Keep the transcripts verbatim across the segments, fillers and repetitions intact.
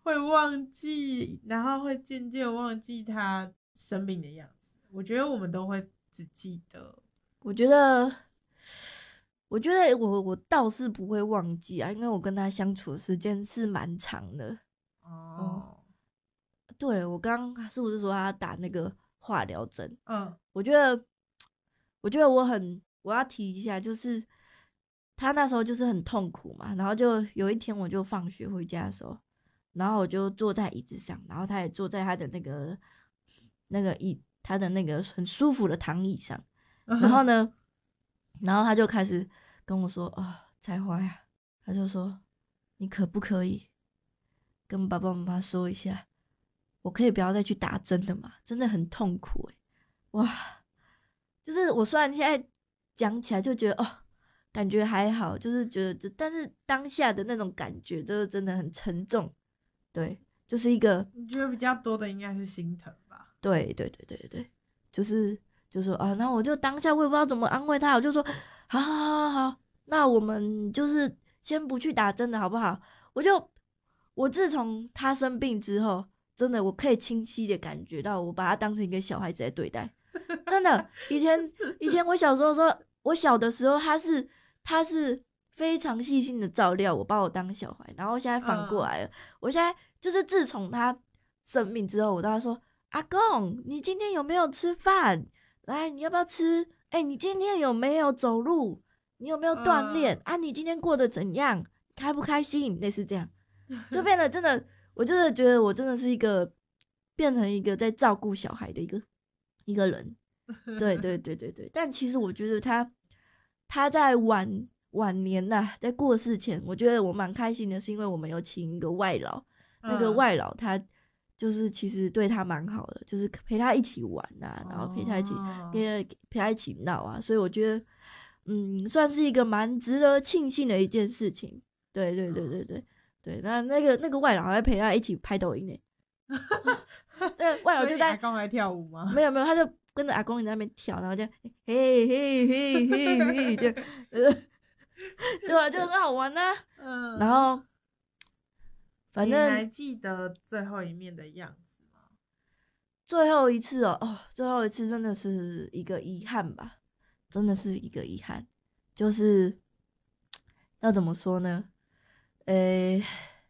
会忘记，然后会渐渐忘记他生病的样子。我觉得我们都会只记得， 我觉得，我觉得我我倒是不会忘记啊，因为我跟他相处的时间是蛮长的。 哦， 对，我刚刚是不是说他打那个化疗针？ 嗯我觉得，我觉得我很，我要提一下，就是他那时候就是很痛苦嘛，然后就有一天我就放学回家的时候，然后我就坐在椅子上，然后他也坐在他的那个那个椅，他的那个很舒服的躺椅上，然后呢，然后他就开始跟我说啊，才华呀，他就说你可不可以跟爸爸妈妈说一下，我可以不要再去打针的嘛？真的很痛苦诶、哇！就是我虽然现在讲起来就觉得哦，感觉还好，就是觉得这，但是当下的那种感觉，就是真的很沉重。对，就是一个， 你觉得比较多的应该是心疼吧？ 对对对对对，就是就说啊，那我就当下我也不知道怎么安慰他，我就说，好好好好好，那我们就是先不去打针的好不好？我就我自从他生病之后，真的我可以清晰的感觉到，我把他当成一个小孩子在对待。真的，以前以前我小时候说，我小的时候他是他是非常细心的照料我，把我当小孩，然后现在反过来了，嗯、我现在就是自从他生病之后，我都要说阿公，你今天有没有吃饭？来，你要不要吃？哎、欸，你今天有没有走路？你有没有锻炼、嗯、啊？你今天过得怎样？开不开心？类似这样，就变得真的，我真的觉得我真的是一个变成一个在照顾小孩的一个一个人。对对对对对，但其实我觉得他他在晚晚年呐、啊，在过世前，我觉得我蛮开心的，是因为我们有请一个外劳，嗯、那个外劳他就是其实对他蛮好的，就是陪他一起玩啊，然后陪他一起跟陪他一起闹啊，所以我觉得嗯，算是一个蛮值得庆幸的一件事情。对对对对对对，那那个那个外劳还陪他一起拍抖音呢。对，外劳就在阿公还跳舞吗？ 没有没有，他就跟着阿公在那边跳，然后这样嘿嘿嘿嘿嘿这样，呃，对啊，就很好玩啊。嗯，然后反正你还记得最后一面的样子吗？ 最后一次哦，哦，最后一次真的是一个遗憾吧，真的是一个遗憾，就是要怎么说呢？诶，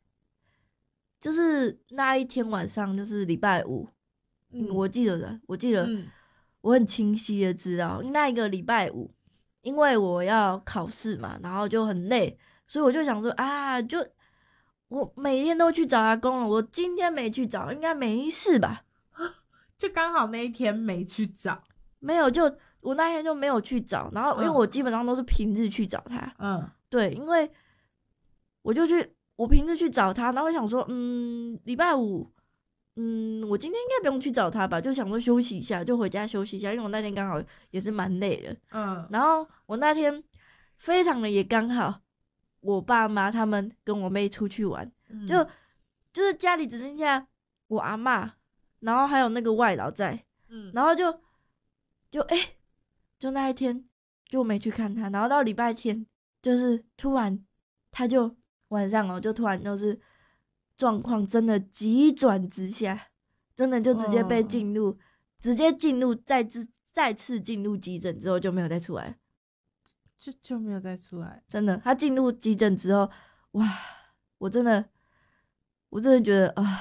就是那一天晚上，就是礼拜五。嗯，我记得的，我记得，嗯、我很清晰的知道，那一个礼拜五，因为我要考试嘛，然后就很累，所以我就想说啊，就我每天都去找阿公了，我今天没去找，应该没事吧？ 就刚好那一天没去找， 没有，就我那天就没有去找，然后因为我基本上都是平日去找他，嗯，对，因为我就去，我平日去找他，然后我想说，嗯，礼拜五。嗯，我今天应该不用去找他吧，就想说休息一下，就回家休息一下，因为我那天刚好也是蛮累的。嗯，然后我那天非常的也刚好，我爸妈他们跟我妹出去玩，嗯、就就是家里只剩下我阿嬷，然后还有那个外劳在，嗯，然后就就哎、欸，就那一天就没去看他，然后到礼拜天就是突然他就晚上哦，就突然就是状况真的急转直下，真的就直接被进入，哦、直接进入再次再次进入急诊之后就没有再出来， 就就没有再出来。 真的，他进入急诊之后，哇，我真的，我真的觉得啊。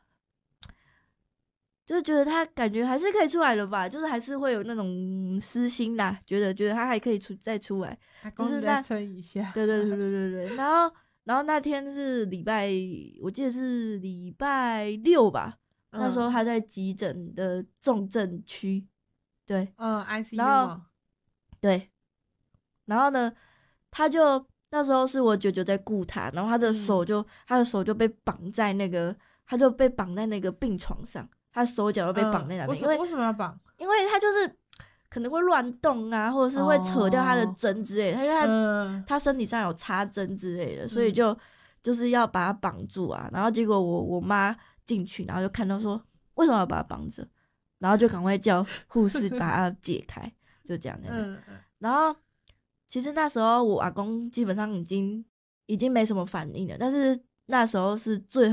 就是觉得他感觉还是可以出来的吧，就是还是会有那种私心啦，觉得觉得他还可以出再出来，就是那撑一下， 对对对对对对。然后然后那天是礼拜，我记得是礼拜六吧，嗯、那时候他在急诊的重症区，对， 嗯 ，I C U 然后对，然后呢，他就那时候是我舅舅在顾他，然后他的手就、嗯、他的手就被绑在那个，他就被绑在那个病床上。他手脚都被绑在那边、嗯，因为为什么要绑？ 因为他就是可能会乱动啊，或者是会扯掉他的针之类的，因为他、嗯、他身體上有插针之类的，所以就、嗯、就是要把他绑住啊。然后结果我我妈进去，然后就看到说为什么要把他绑着，然后就赶快叫护士把他解开，就这样的、嗯。然后其实那时候我阿公基本上已经已经没什么反应了，但是那时候是最后。